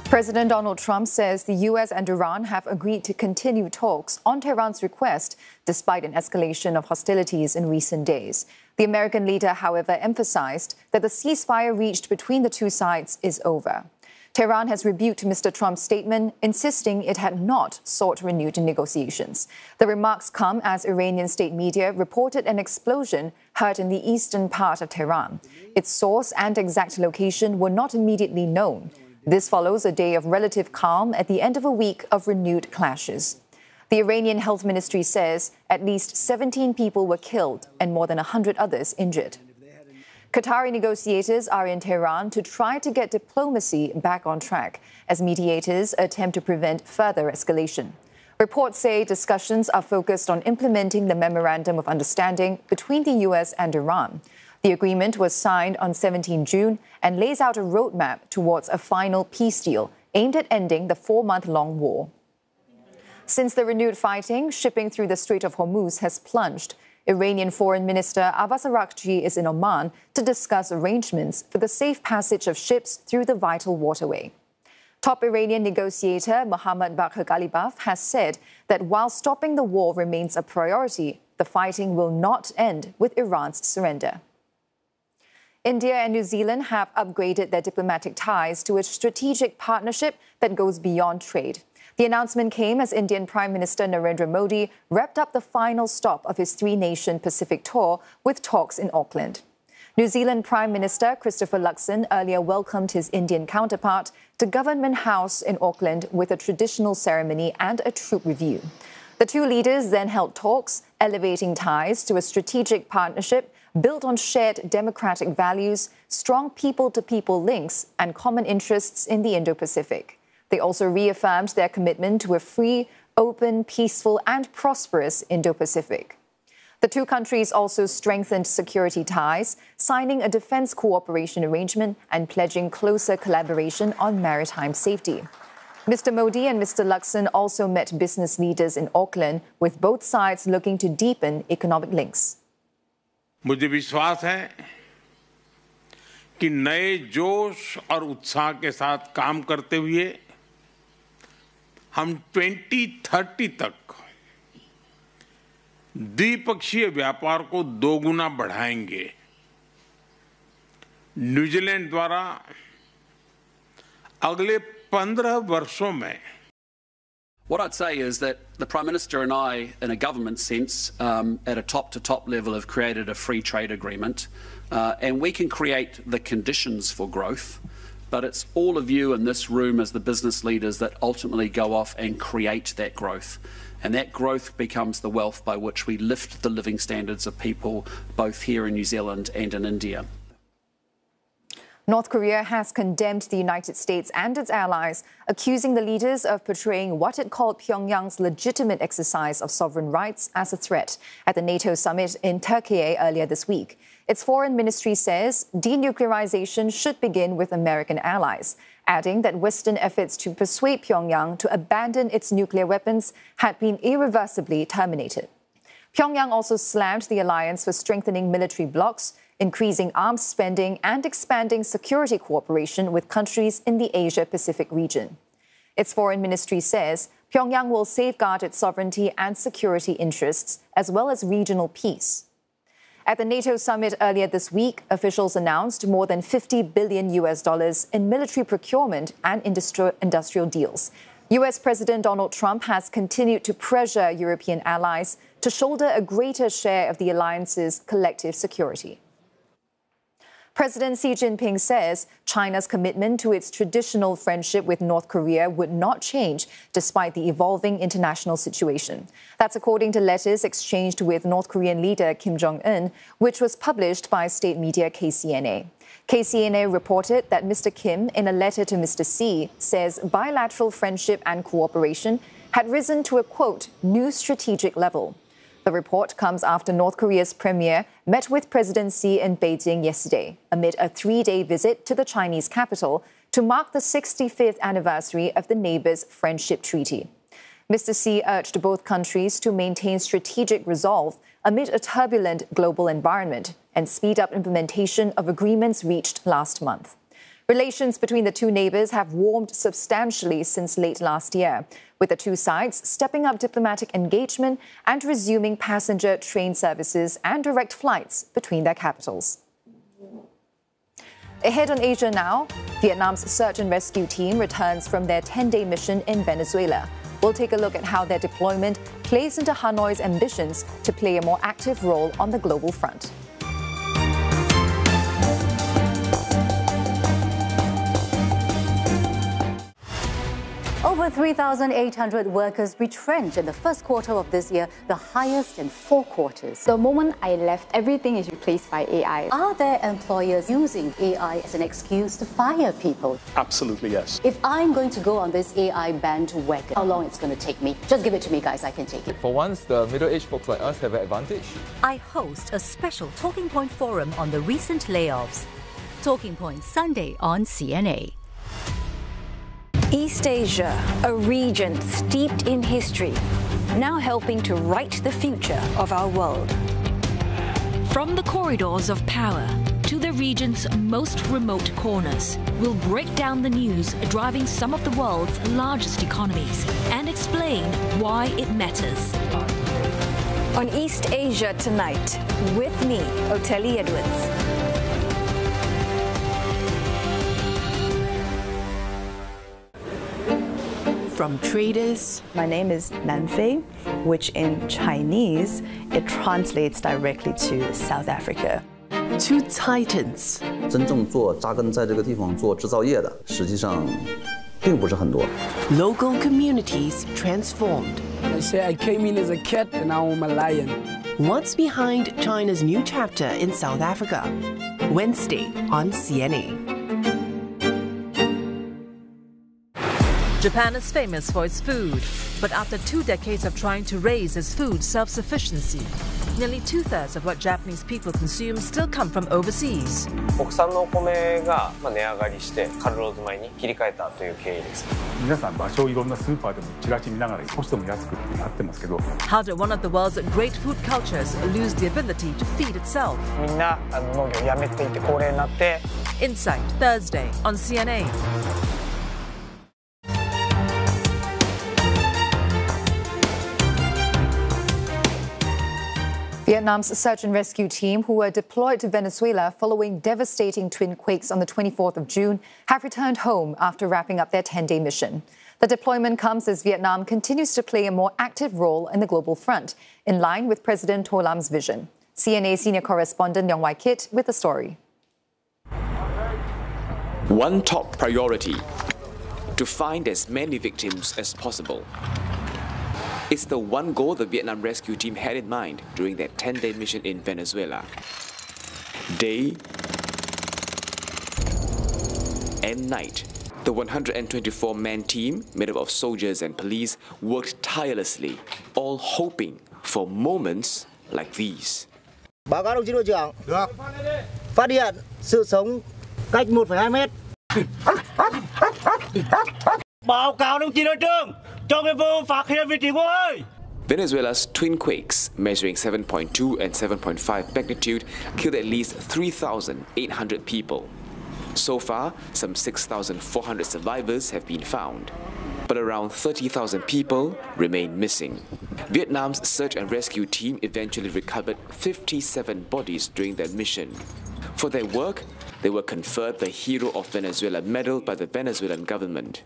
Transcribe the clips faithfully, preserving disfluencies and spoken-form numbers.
President Donald Trump says the U S and Iran have agreed to continue talks on Tehran's request, despite an escalation of hostilities in recent days. The American leader, however, emphasized that the ceasefire reached between the two sides is over. Tehran has rebuked Mister Trump's statement, insisting it had not sought renewed negotiations. The remarks come as Iranian state media reported an explosion heard in the eastern part of Tehran. Its source and exact location were not immediately known. This follows a day of relative calm at the end of a week of renewed clashes. The Iranian Health Ministry says at least seventeen people were killed and more than one hundred others injured. Qatari negotiators are in Tehran to try to get diplomacy back on track as mediators attempt to prevent further escalation. Reports say discussions are focused on implementing the Memorandum of Understanding between the U S and Iran. The agreement was signed on the seventeenth of June and lays out a roadmap towards a final peace deal aimed at ending the four-month-long war. Since the renewed fighting, shipping through the Strait of Hormuz has plunged. Iranian Foreign Minister Abbas Araghchi is in Oman to discuss arrangements for the safe passage of ships through the vital waterway. Top Iranian negotiator Mohammad Bagher Ghalibaf has said that while stopping the war remains a priority, the fighting will not end with Iran's surrender. India and New Zealand have upgraded their diplomatic ties to a strategic partnership that goes beyond trade. The announcement came as Indian Prime Minister Narendra Modi wrapped up the final stop of his three-nation Pacific tour with talks in Auckland. New Zealand Prime Minister Christopher Luxon earlier welcomed his Indian counterpart to Government House in Auckland with a traditional ceremony and a troop review. The two leaders then held talks, elevating ties to a strategic partnership built on shared democratic values, strong people-to-people links, and common interests in the Indo-Pacific. They also reaffirmed their commitment to a free, open, peaceful, and prosperous Indo-Pacific. The two countries also strengthened security ties, signing a defense cooperation arrangement and pledging closer collaboration on maritime safety. Mister Modi and Mister Luxon also met business leaders in Auckland, with both sides looking to deepen economic links. मुझे विश्वास है कि नए जोश और उत्साह के साथ काम करते हुए हम दो हज़ार तीस तक द्विपक्षीय व्यापार को दोगुना बढ़ाएंगे। न्यूजीलैंड द्वारा अगले पंद्रह वर्षों में What I'd say is that the Prime Minister and I, in a government sense, um, at a top-to-top level, have created a free trade agreement, uh, and we can create the conditions for growth, but it's all of you in this room as the business leaders that ultimately go off and create that growth. And that growth becomes the wealth by which we lift the living standards of people both here in New Zealand and in India. North Korea has condemned the United States and its allies, accusing the leaders of portraying what it called Pyongyang's legitimate exercise of sovereign rights as a threat at the NATO summit in Turkey earlier this week. Its foreign ministry says denuclearization should begin with American allies, adding that Western efforts to persuade Pyongyang to abandon its nuclear weapons had been irreversibly terminated. Pyongyang also slammed the alliance for strengthening military blocs, increasing arms spending and expanding security cooperation with countries in the Asia-Pacific region. Its foreign ministry says Pyongyang will safeguard its sovereignty and security interests, as well as regional peace. At the NATO summit earlier this week, officials announced more than fifty billion U S dollars in military procurement and industri- industrial deals. U S President Donald Trump has continued to pressure European allies to shoulder a greater share of the alliance's collective security. President Xi Jinping says China's commitment to its traditional friendship with North Korea would not change despite the evolving international situation. That's according to letters exchanged with North Korean leader Kim Jong-un, which was published by state media K C N A. K C N A reported that Mister Kim, in a letter to Mister Xi, says bilateral friendship and cooperation had risen to a, quote, new strategic level. The report comes after North Korea's premier met with President Xi in Beijing yesterday, amid a three-day visit to the Chinese capital to mark the sixty-fifth anniversary of the neighbors' friendship treaty. Mister Xi urged both countries to maintain strategic resolve amid a turbulent global environment and speed up implementation of agreements reached last month. Relations between the two neighbors have warmed substantially since late last year, with the two sides stepping up diplomatic engagement and resuming passenger train services and direct flights between their capitals. Ahead on Asia now, Vietnam's search and rescue team returns from their ten-day mission in Venezuela. We'll take a look at how their deployment plays into Hanoi's ambitions to play a more active role on the global front. Over three thousand eight hundred workers retrenched in the first quarter of this year, the highest in four quarters. The moment I left, everything is replaced by A I. Are there employers using A I as an excuse to fire people? Absolutely, yes. If I'm going to go on this A I bandwagon, how long it's going to take me? Just give it to me, guys. I can take it. For once, the middle-aged folks like us have an advantage. I host a special Talking Point forum on the recent layoffs. Talking Point Sunday on C N A. East Asia, a region steeped in history, now helping to write the future of our world. From the corridors of power to the region's most remote corners, we'll break down the news driving some of the world's largest economies and explain why it matters. On East Asia tonight, with me, Oteli Edwards. From traders. My name is Nanfei, which in Chinese, it translates directly to South Africa. To titans. 真正做扎根在这个地方做制造业的，实际上并不是很多。 Local communities transformed. I say I came in as a cat and now I'm a lion. What's behind China's new chapter in South Africa? Wednesday on C N A. Japan is famous for its food, but after two decades of trying to raise its food self-sufficiency, nearly two-thirds of what Japanese people consume still come from overseas. 国産のお米が値上がりしてカルローズ米に切り替えたという経緯です。 皆さん場所をいろんなスーパーでもチラシ見ながら少しでも安くってなってますけど。 How did one of the world's great food cultures lose the ability to feed itself? みんな農業をやめていて高齢になって。 Insight Thursday on C N A. Vietnam's search and rescue team, who were deployed to Venezuela following devastating twin quakes on the twenty-fourth of June, have returned home after wrapping up their ten-day mission. The deployment comes as Vietnam continues to play a more active role in the global front, in line with President Tho Lam's vision. C N A senior correspondent Yong Wai Kit with the story. One top priority: to find as many victims as possible. It's the one goal the Vietnam rescue team had in mind during their ten-day mission in Venezuela. Day and night, the one hundred twenty-four man team, made up of soldiers and police, worked tirelessly, all hoping for moments like these. Báo cáo đồng chí đội trưởng. Được. Phát hiện sự sống cách một phẩy hai mét. Báo cáo đồng chí đội trưởng. Venezuela's twin quakes, measuring seven point two and seven point five magnitude, killed at least three thousand eight hundred people. So far, some six thousand four hundred survivors have been found, but around thirty thousand people remain missing. Vietnam's search and rescue team eventually recovered fifty-seven bodies during their mission. For their work, they were conferred the Hero of Venezuela medal by the Venezuelan government.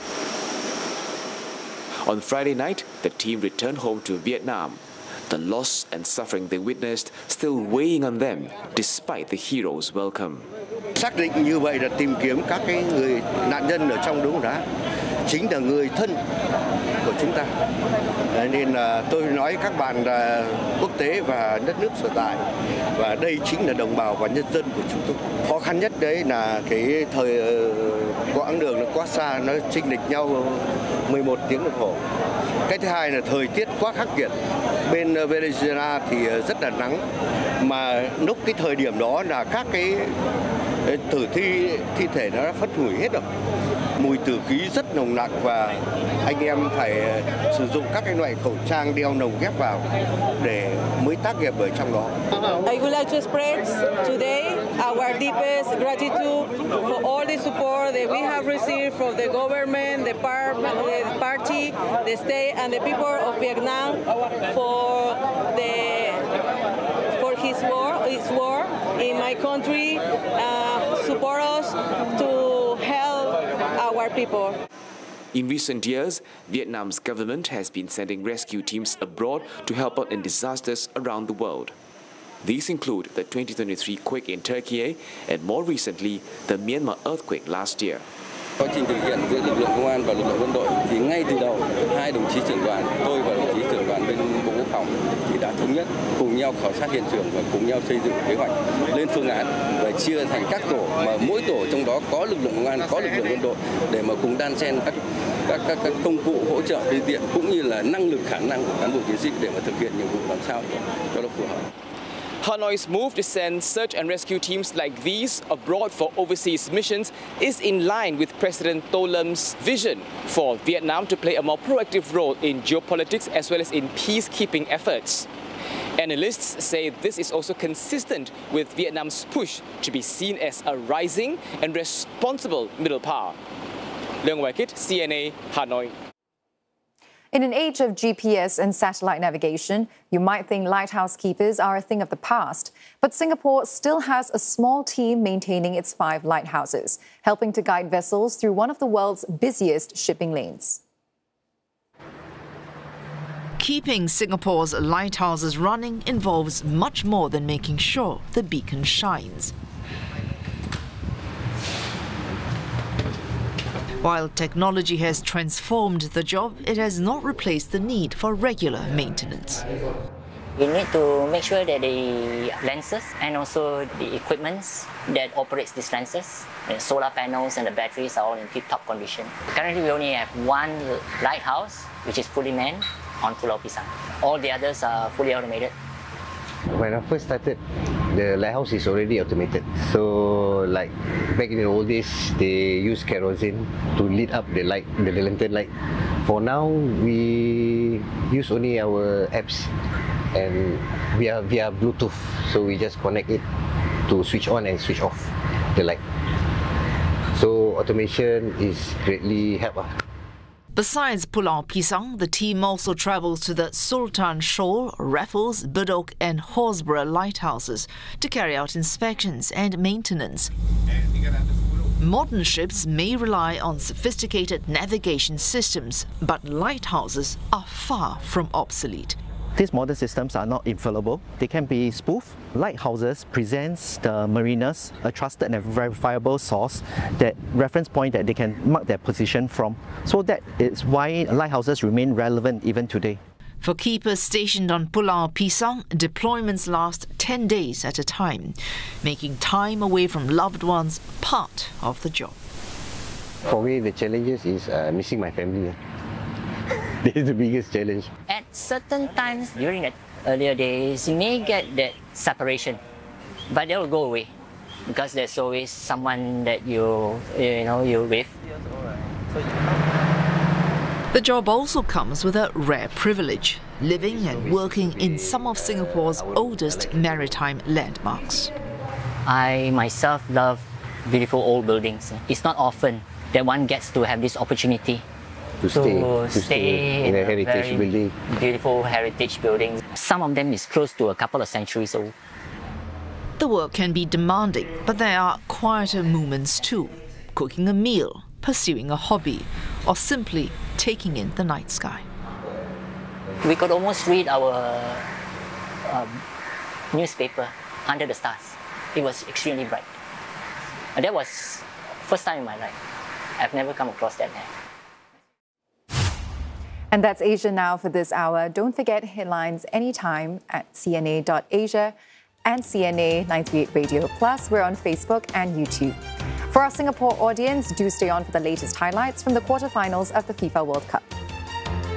On Friday night, the team returned home to Vietnam. The loss and suffering they witnessed still weighing on them, despite the hero's welcome. Xác định như vậy là tìm kiếm các cái người nạn nhân ở trong đống đá chính là người thân của chúng ta. Nên là tôi nói các bạn là quốc tế và đất nước sở tại, và đây chính là đồng bào và nhân dân của chúng tôi. Khó khăn nhất đấy là cái thời quãng đường nó quá xa, nó chênh lệch nhau mười một tiếng đồng hồ. Cái thứ hai là thời tiết quá khắc nghiệt. Bên Venezuela thì rất là nắng, mà lúc cái thời điểm đó là các cái tử thi thi thể nó đã phân hủy hết rồi. Mùi tử khí rất nồng nặc và anh em phải sử dụng các cái loại khẩu trang đeo nồng ghép vào để mới tác nghiệp ở trong đó. I would like to express today our deepest gratitude for all the support that we have received from the government, the party, the state, and the people of Vietnam for the for his war, his war in my country. Uh, support us to help our people. In recent years, Vietnam's government has been sending rescue teams abroad to help out in disasters around the world. These include the twenty twenty-three quake in Turkey and more recently, the Myanmar earthquake last year. Quá trình thực hiện giữa lực lượng công an và lực lượng quân đội thì ngay từ đầu hai đồng chí trưởng đoàn, tôi và đồng chí trưởng đoàn bên Bộ Quốc phòng thì đã thống nhất cùng nhau khảo sát hiện trường và cùng nhau xây dựng kế hoạch lên phương án và chia thành các tổ mà mỗi tổ trong đó có lực lượng công an, có lực lượng quân đội để mà cùng đan xen các các các, các công cụ hỗ trợ phương tiện cũng như là năng lực khả năng của cán bộ chiến sĩ để mà thực hiện nhiệm vụ làm sao cho nó phù hợp. Hanoi's move to send search and rescue teams like these abroad for overseas missions is in line with President Tô Lâm,'s vision for Vietnam to play a more proactive role in geopolitics as well as in peacekeeping efforts. Analysts say this is also consistent with Vietnam's push to be seen as a rising and responsible middle power. Leung Wai Kit, C N A, Hanoi. In an age of G P S and satellite navigation, you might think lighthouse keepers are a thing of the past. But Singapore still has a small team maintaining its five lighthouses, helping to guide vessels through one of the world's busiest shipping lanes. Keeping Singapore's lighthouses running involves much more than making sure the beacon shines. While technology has transformed the job, it has not replaced the need for regular maintenance. We need to make sure that the lenses and also the equipments that operates these lenses, the solar panels and the batteries are all in tip-top condition. Currently, we only have one lighthouse, which is fully manned on Pulau Pisang. All the others are fully automated. When I first started, the lighthouse is already automated. So, like back in the old days, they use kerosene to lit up the light, the lantern light. For now, we use only our apps, and via via Bluetooth. So we just connect it to switch on and switch off the light. So automation is greatly help. Besides Pulau Pisang, the team also travels to the Sultan Shoal, Raffles, Bedok and Horsburgh lighthouses to carry out inspections and maintenance. Modern ships may rely on sophisticated navigation systems, but lighthouses are far from obsolete. These modern systems are not infallible. They can be spoofed. Lighthouses presents the mariners a trusted and verifiable source, that reference point that they can mark their position from. So that is why lighthouses remain relevant even today. For keepers stationed on Pulau Pisang, deployments last ten days at a time, making time away from loved ones part of the job. For me, the challenges is uh, missing my family. This is the biggest challenge. At certain times during the earlier days, you may get that separation, but they will go away because there's always someone that you you know you're with. The job also comes with a rare privilege: living and working in some of Singapore's oldest maritime landmarks. I myself love beautiful old buildings. It's not often that one gets to have this opportunity. To stay, to to stay in a heritage building. Beautiful heritage buildings. Some of them is close to a couple of centuries old. The work can be demanding, but there are quieter moments too. Cooking a meal, pursuing a hobby, or simply taking in the night sky. We could almost read our um, newspaper under the stars. It was extremely bright. And that was first time in my life. I've never come across that. And that's Asia Now for this hour. Don't forget headlines anytime at C N A dot asia and C N A nine three eight Radio Plus. We're on Facebook and YouTube. For our Singapore audience, do stay on for the latest highlights from the quarterfinals of the FIFA World Cup.